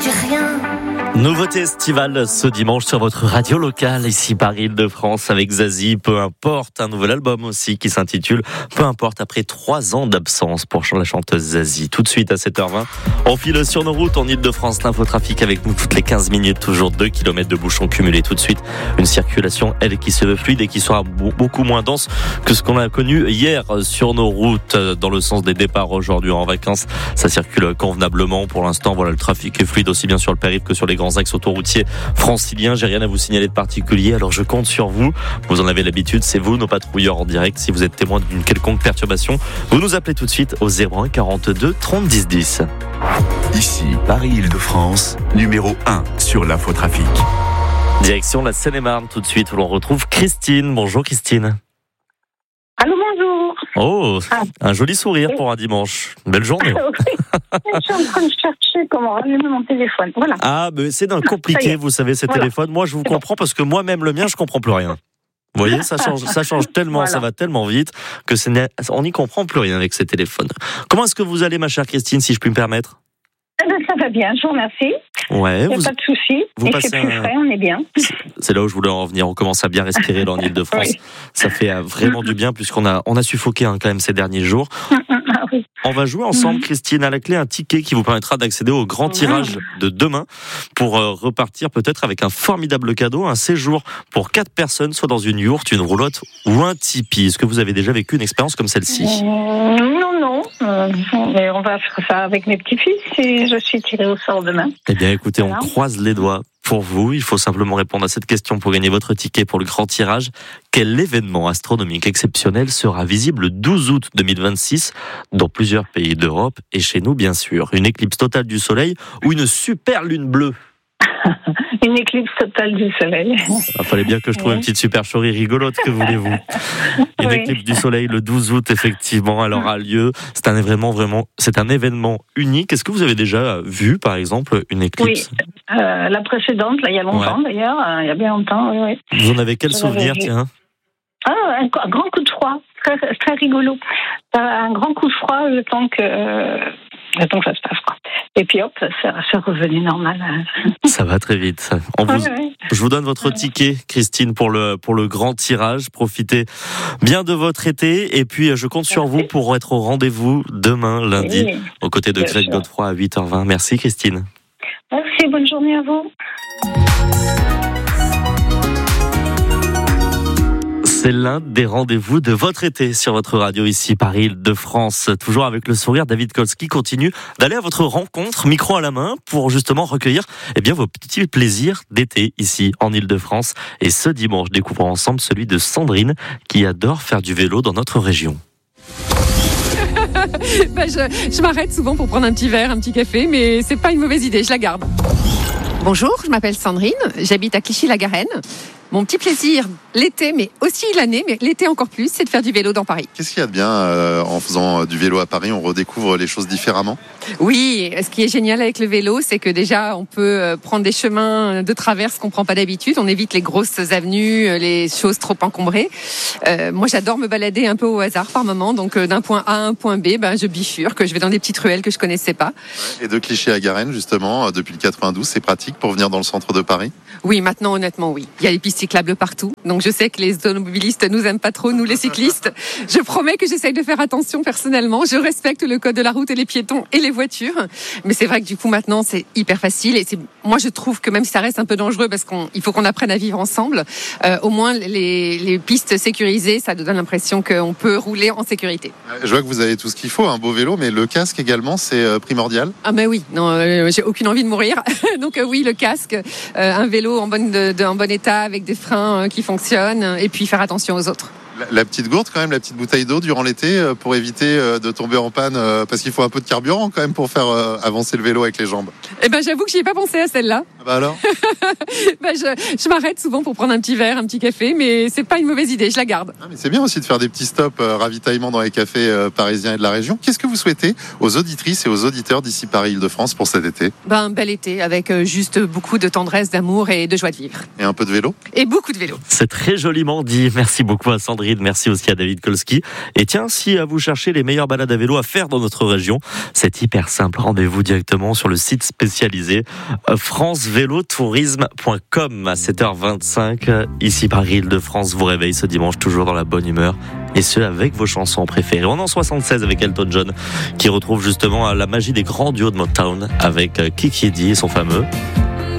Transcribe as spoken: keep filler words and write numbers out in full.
dis rien. Nouveauté estivale ce dimanche sur votre radio locale, ici Paris-Île-de-France avec Zazie. Peu importe, un nouvel album aussi qui s'intitule Peu importe, après trois ans d'absence pour la chanteuse Zazie. Tout de suite à sept heures vingt, on file sur nos routes en Île-de-France. L'infotrafic avec nous toutes les quinze minutes, toujours deux kilomètres de bouchons cumulés. Tout de suite, une circulation, elle, qui se veut fluide et qui sera beaucoup moins dense que ce qu'on a connu hier sur nos routes dans le sens des départs aujourd'hui en vacances. Ça circule convenablement pour l'instant. Voilà, le trafic est fluide aussi bien sur le périph' que sur les grands axes autoroutiers franciliens. J'ai rien à vous signaler de particulier, alors je compte sur vous. Vous en avez l'habitude, c'est vous nos patrouilleurs en direct. Si vous êtes témoin d'une quelconque perturbation, vous nous appelez tout de suite au zéro un quarante-deux trente dix dix. Ici, Paris-Île-de-France, numéro un sur l'infotrafic. Direction la Seine-et-Marne tout de suite où l'on retrouve Christine. Bonjour Christine. Allô, bonjour. Oh, ah. un joli sourire pour un dimanche. Une belle journée. Je suis en train de chercher comment rallumer mon téléphone. Voilà. Ah, mais c'est d'un compliqué, vous savez, ces voilà. téléphones. Moi, je vous comprends parce que moi-même, le mien, je comprends plus rien. Vous voyez, ça change, ça change tellement, voilà. Ça va tellement vite que c'est, on n'y comprend plus rien avec ces téléphones. Comment est-ce que vous allez, ma chère Christine, si je puis me permettre ? Eh ben, ça va bien, je vous remercie. Ouais, il n'y a vous, pas de souci. Il fait plus un... frais, on est bien. C'est là où je voulais en venir. On commence à bien respirer dans l'Île-de-France. Oui. Ça fait vraiment du bien puisqu'on a, on a suffoqué hein, quand même ces derniers jours. Ah, oui. On va jouer ensemble, Christine, à la clé un ticket qui vous permettra d'accéder au grand tirage de demain pour euh, repartir peut-être avec un formidable cadeau, un séjour pour quatre personnes, soit dans une yourte, une roulotte ou un tipi. Est-ce que vous avez déjà vécu une expérience comme celle-ci ? euh, Non, non. Euh, mais on va faire ça avec mes petits-fils et je suis tirée au sort demain. Eh bien, écoutez, voilà. On croise les doigts. Pour vous, il faut simplement répondre à cette question pour gagner votre ticket pour le grand tirage. Quel événement astronomique exceptionnel sera visible le douze août deux mille vingt-six dans plusieurs pays d'Europe et chez nous, bien sûr? Une éclipse totale du soleil ou une super lune bleue? Une éclipse totale du soleil. Il fallait bien que je trouve ouais. une petite supercherie rigolote, que voulez-vous? Une oui. éclipse du soleil le douze août, effectivement, elle aura lieu. C'est un événement vraiment, c'est un événement unique. Est-ce que vous avez déjà vu, par exemple, une éclipse? Oui, euh, la précédente, là, il y a longtemps ouais. d'ailleurs, euh, il y a bien longtemps, oui, oui. Vous en avez quel Je souvenir, tiens? Ah, un, un grand coup de froid, très, très rigolo. Un grand coup de froid, le temps que... Euh... Attends que ça se passe, quoi. Et puis hop, c'est revenu normal. Ça va très vite. On vous, ouais, ouais. Je vous donne votre ouais. ticket, Christine, pour le, pour le grand tirage. Profitez bien de votre été. Et puis, je compte sur Merci. vous pour être au rendez-vous demain, lundi, oui, aux côtés de Greg Godefroy à huit heures vingt. Merci, Christine. Merci, bonne journée à vous. C'est l'un des rendez-vous de votre été sur votre radio ici, Paris-Île-de-France. Toujours avec le sourire, David Kolski continue d'aller à votre rencontre, micro à la main, pour justement recueillir eh bien, vos petits plaisirs d'été ici en Île-de-France. Et ce dimanche, découvrons ensemble celui de Sandrine qui adore faire du vélo dans notre région. ben je je m'arrête souvent pour prendre un petit verre, un petit café, mais c'est pas une mauvaise idée, je la garde. Bonjour, je m'appelle Sandrine, j'habite à Clichy-la-Garenne. Mon petit plaisir, l'été, mais aussi l'année, mais l'été encore plus, c'est de faire du vélo dans Paris. Qu'est-ce qu'il y a de bien euh, en faisant du vélo à Paris? On redécouvre les choses différemment? Oui, ce qui est génial avec le vélo, c'est que déjà, on peut prendre des chemins de traverse qu'on ne prend pas d'habitude. On évite les grosses avenues, les choses trop encombrées. Euh, moi, j'adore me balader un peu au hasard par moment. Donc, euh, d'un point A à un point B, ben, je bifurque, je vais dans des petites ruelles que je ne connaissais pas. Et de Clichy-à-Garenne, justement, depuis le quatre-vingt-douze, c'est pratique pour venir dans le centre de Paris? Oui, maintenant, honnêtement, oui. Il y a les pistes cyclables partout. Donc, je sais que les automobilistes nous aiment pas trop, nous les cyclistes. Je promets que j'essaye de faire attention personnellement. Je respecte le code de la route et les piétons et les voitures. Mais c'est vrai que du coup, maintenant, c'est hyper facile. Et c'est, moi, je trouve que même si ça reste un peu dangereux parce qu'il faut qu'on apprenne à vivre ensemble, euh, au moins, les, les pistes sécurisées, ça nous donne l'impression qu'on peut rouler en sécurité. Je vois que vous avez tout ce qu'il faut, un beau vélo, mais le casque également, c'est primordial. Ah, ben oui. Non, euh, j'ai aucune envie de mourir. Donc, euh, oui, le casque, euh, un vélo en bonne, de, de, en bon état avec des freins euh, qui fonctionnent et puis faire attention aux autres. La, la petite gourde quand même, la petite bouteille d'eau durant l'été euh, pour éviter euh, de tomber en panne euh, parce qu'il faut un peu de carburant quand même pour faire euh, avancer le vélo avec les jambes. Eh ben j'avoue que j'y ai pas pensé à celle-là. Bah alors bah je, je m'arrête souvent pour prendre un petit verre, un petit café, mais c'est pas une mauvaise idée, je la garde. ah, mais c'est bien aussi de faire des petits stops euh, ravitaillement dans les cafés euh, parisiens et de la région. Qu'est-ce que vous souhaitez aux auditrices et aux auditeurs d'ici Paris-Île-de-France pour cet été? Ben, un bel été avec euh, juste beaucoup de tendresse, d'amour et de joie de vivre. Et un peu de vélo? Et beaucoup de vélo. C'est très joliment dit. Merci beaucoup à Sandrine. Merci aussi à David Kolski. Et tiens, si vous cherchez les meilleures balades à vélo à faire dans notre région, c'est hyper simple. Rendez-vous directement sur le site spécialisé france vélo tourisme point com à sept heures vingt-cinq. Ici Paris-Île-de-France vous réveille ce dimanche toujours dans la bonne humeur. Et ce, avec vos chansons préférées. On est en soixante-seize avec Elton John, qui retrouve justement la magie des grands duos de Motown avec Kiki Eddy et son fameux